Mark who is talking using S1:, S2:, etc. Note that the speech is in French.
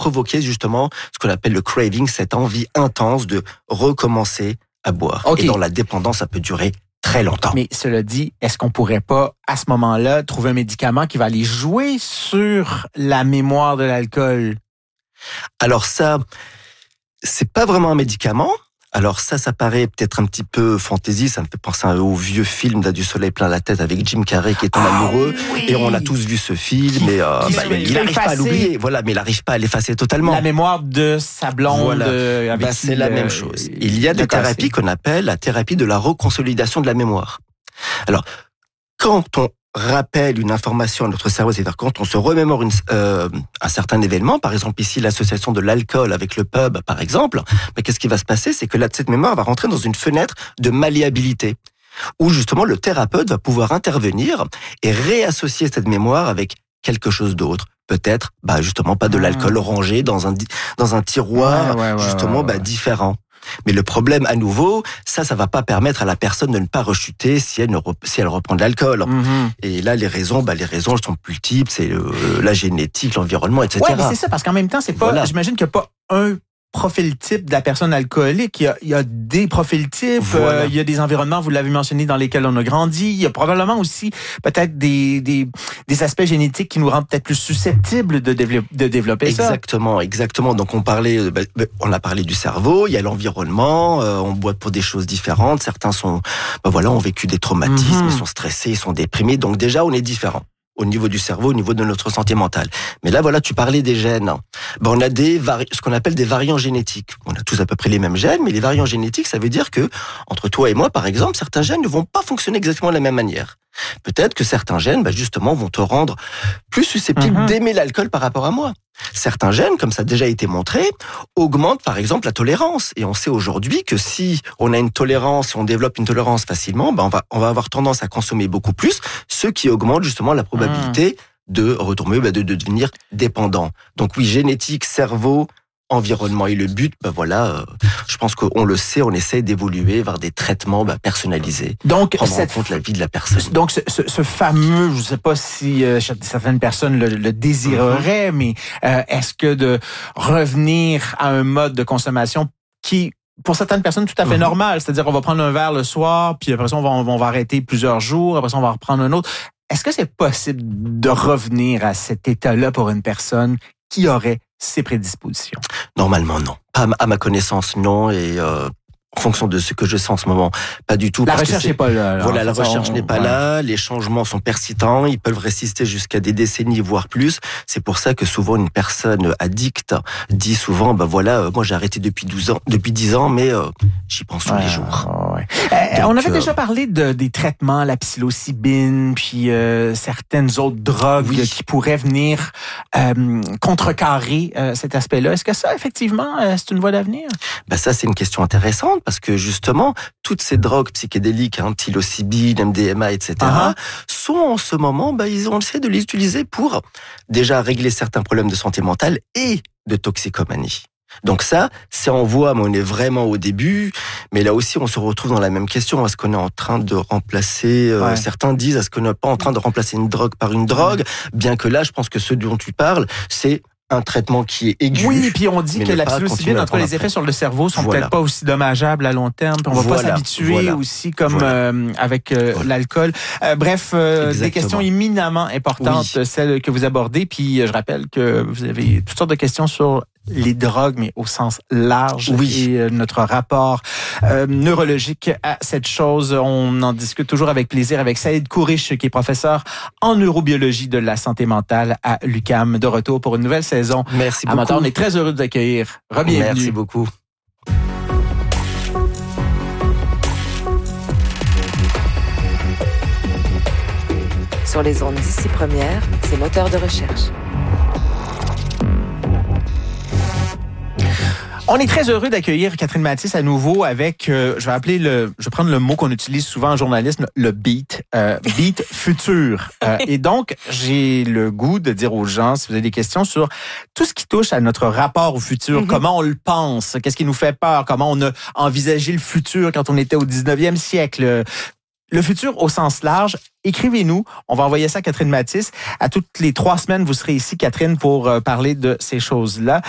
S1: provoquer justement ce qu'on appelle le craving, cette envie intense de recommencer à boire. Okay. Et dans la dépendance, ça peut durer très longtemps.
S2: Mais cela dit, est-ce qu'on pourrait pas, à ce moment-là, trouver un médicament qui va aller jouer sur la mémoire de l'alcool?
S1: Alors ça, c'est pas vraiment un médicament. Alors ça paraît peut-être un petit peu fantaisie, ça me fait penser au vieux film d'A du soleil plein la tête avec Jim Carrey qui est un amoureux,
S2: oui.
S1: Et on a tous vu ce film, et il n'arrive pas à l'oublier, voilà, mais il n'arrive pas à l'effacer totalement.
S2: La mémoire de sa blonde.
S1: Voilà. Avec c'est la même chose. Il y a des thérapies qu'on appelle la thérapie de la reconsolidation de la mémoire. Alors, quand on rappelle une information à notre cerveau, c'est-à-dire quand on se remémore un certain événement, par exemple ici l'association de l'alcool avec le pub, par exemple, mais qu'est-ce qui va se passer? C'est que là, cette mémoire va rentrer dans une fenêtre de malléabilité, où justement le thérapeute va pouvoir intervenir et réassocier cette mémoire avec quelque chose d'autre. Peut-être, justement, pas de l'alcool rangé dans un tiroir, différent. Mais le problème, à nouveau, ça va pas permettre à la personne de ne pas rechuter si elle reprend de l'alcool. Mm-hmm. Et là, les raisons, elles sont multiples. C'est la génétique, l'environnement, etc.
S2: Ouais, mais c'est ça, parce qu'en même temps, c'est pas, j'imagine qu'il n'y a pas un profil type de la personne alcoolique. Il y a des profils types, il y a des environnements, vous l'avez mentionné, dans lesquels on a grandi. Il y a probablement aussi peut-être des aspects génétiques qui nous rendent peut-être plus susceptibles de développer ça.
S1: Exactement. Donc on a parlé du cerveau, il y a l'environnement, on boit pour des choses différentes. Certains ont vécu des traumatismes, ils sont stressés, ils sont déprimés. Donc déjà, on est différents. Au niveau du cerveau, au niveau de notre santé mentale. Mais là, tu parlais des gènes. On a ce qu'on appelle des variants génétiques. On a tous à peu près les mêmes gènes, mais les variants génétiques, ça veut dire que, entre toi et moi, par exemple, certains gènes ne vont pas fonctionner exactement de la même manière. Peut-être que certains gènes, justement, vont te rendre plus susceptible d'aimer l'alcool par rapport à moi. Certains gènes, comme ça a déjà été montré, augmentent par exemple la tolérance. Et on sait aujourd'hui que si on a une tolérance, si on développe une tolérance facilement, on va avoir tendance à consommer beaucoup plus, ce qui augmente justement la probabilité de retomber, de devenir dépendant. Donc oui, génétique, cerveau, environnement. Et le but, je pense qu'on le sait, on essaie d'évoluer vers des traitements personnalisés.
S2: Donc,
S1: prendre en compte la vie de la personne.
S2: Donc, ce fameux, je ne sais pas si certaines personnes le désireraient, mais est-ce que de revenir à un mode de consommation qui, pour certaines personnes, tout à fait normal, c'est-à-dire on va prendre un verre le soir, puis après ça, on va arrêter plusieurs jours, après ça, on va reprendre un autre. Est-ce que c'est possible de revenir à cet état-là pour une personne qui aurait ces prédispositions?
S1: Normalement, non. À ma connaissance, non. Et en fonction de ce que je sais en ce moment, pas du tout.
S2: La recherche n'est pas là.
S1: Voilà, la recherche n'est pas là. Les changements sont persistants. Ils peuvent résister jusqu'à des décennies, voire plus. C'est pour ça que souvent une personne addicte dit souvent, moi j'ai arrêté depuis 10 ans, mais j'y pense tous les jours.
S2: Ouais. Donc, on avait déjà parlé des traitements, la psilocybine, puis certaines autres drogues qui pourraient venir contrecarrer cet aspect-là. Est-ce que ça, effectivement, c'est une voie d'avenir?
S1: Ça, c'est une question intéressante parce que justement, toutes ces drogues psychédéliques, psilocybine, MDMA, etc., sont en ce moment, ils ont essayé de les utiliser pour déjà régler certains problèmes de santé mentale et de toxicomanie. Donc ça, c'est en voie, mais on est vraiment au début. Mais là aussi, on se retrouve dans la même question. Est-ce qu'on est en train de remplacer, certains disent, est-ce qu'on n'est pas en train de remplacer une drogue par une drogue? Bien que là, je pense que ce dont tu parles, c'est un traitement qui est aigu.
S2: Oui, puis on dit que la psilocybine, en tout cas, les effets sur le cerveau sont peut-être pas aussi dommageables à long terme. Puis on va pas s'habituer aussi comme avec l'alcool. Bref, des questions éminemment importantes, celles que vous abordez. Puis je rappelle que vous avez toutes sortes de questions sur les drogues, mais au sens large, et notre rapport neurologique à cette chose. On en discute toujours avec plaisir avec Saïd Kourish, qui est professeur en neurobiologie de la santé mentale à l'UQAM. De retour pour une nouvelle saison.
S1: Merci beaucoup.
S2: On est très heureux de vous accueillir. Bienvenue.
S1: Merci beaucoup.
S3: Sur les ondes d'ici Première, c'est moteur de recherche.
S2: On est très heureux d'accueillir Catherine Mathis à nouveau avec, je vais prendre le mot qu'on utilise souvent en journalisme, le beat futur. Et donc, j'ai le goût de dire aux gens, si vous avez des questions sur tout ce qui touche à notre rapport au futur, comment on le pense, qu'est-ce qui nous fait peur, comment on a envisagé le futur quand on était au 19e siècle. Le futur au sens large, écrivez-nous. On va envoyer ça à Catherine Mathis. À toutes les 3 semaines, vous serez ici, Catherine, pour parler de ces choses-là.